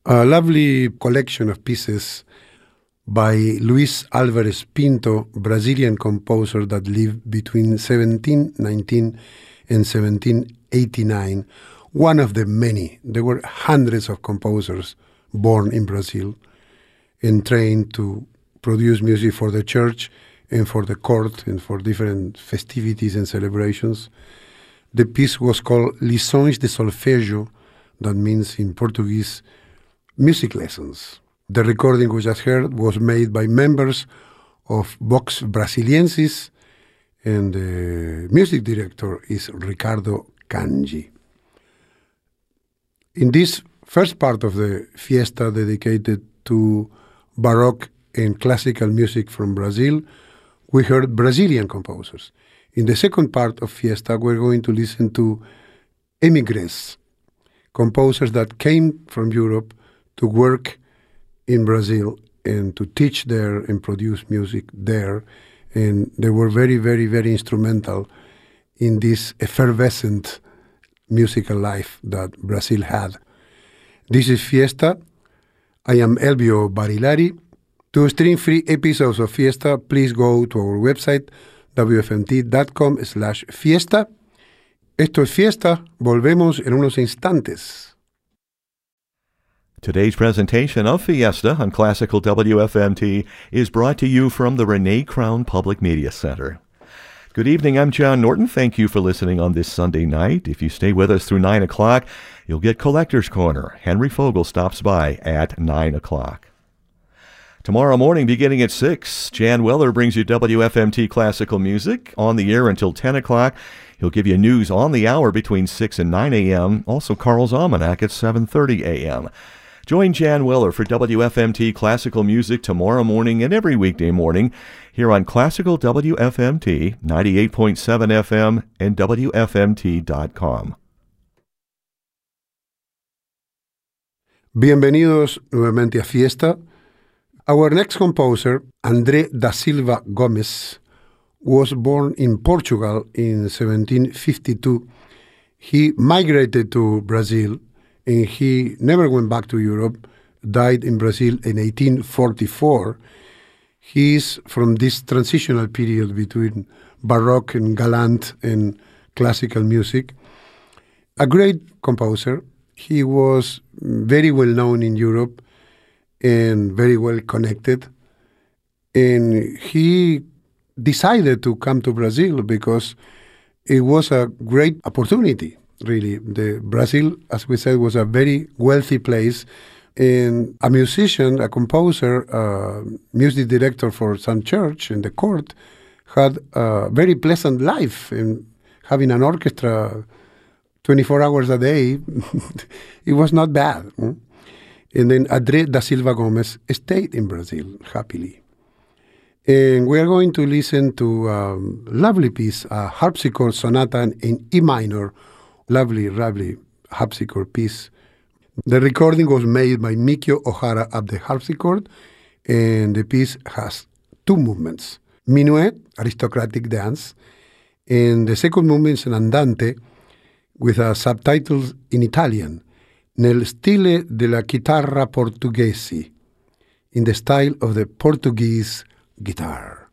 A lovely collection of pieces by Luis Álvarez Pinto, Brazilian composer that lived between 1719 and 1789. One of the many. There were hundreds of composers born in Brazil and trained to produce music for the church and for the court and for different festivities and celebrations. The piece was called Lições de Solfeggio, that means in Portuguese, music lessons. The recording we just heard was made by members of Vox Brasiliensis, and the music director is Ricardo Kanji. In this first part of the fiesta dedicated to Baroque and classical music from Brazil, we heard Brazilian composers. In the second part of fiesta, we're going to listen to émigrés, composers that came from Europe to work in Brazil and to teach there and produce music there. And they were very, very, very instrumental in this effervescent musical life that Brazil had. This is Fiesta. I am Elvio Barilari. To stream free episodes of Fiesta, please go to our website wfmt.com/fiesta. Esto es Fiesta. Volvemos en unos instantes. Today's presentation of Fiesta on Classical WFMT is brought to you from the Renee Crown Public Media Center. Good evening, I'm John Norton. Thank you for listening on this Sunday night. If you stay with us through 9 o'clock, you'll get Collector's Corner. Henry Fogel stops by at 9 o'clock. Tomorrow morning, beginning at 6, Jan Weller brings you WFMT Classical Music on the air until 10 o'clock. He'll give you news on the hour between 6 and 9 a.m., also Carl's Almanac at 7:30 a.m. Join Jan Weller for WFMT Classical Music tomorrow morning and every weekday morning here on Classical WFMT 98.7 FM and WFMT.com. Bienvenidos nuevamente a Fiesta. Our next composer, André da Silva Gomes, was born in Portugal in 1752. He migrated to Brazil and he never went back to Europe, died in Brazil in 1844. He is from this transitional period between Baroque and Galant and classical music. A great composer. He was very well known in Europe and very well connected. And he decided to come to Brazil because it was a great opportunity, really. Brazil, as we said, was a very wealthy place. And a musician, a composer, a music director for some church in the court had a very pleasant life. And having an orchestra 24 hours a day, it was not bad. And then André da Silva Gomes stayed in Brazil happily. And we are going to listen to a lovely piece, a harpsichord sonata in E minor, lovely, lovely harpsichord piece. The recording was made by Mikio Ohara at the harpsichord, and the piece has 2 movements. Minuet, aristocratic dance, and the second movement is an andante with subtitles in Italian, nel stile della chitarra portuguese, in the style of the Portuguese guitar.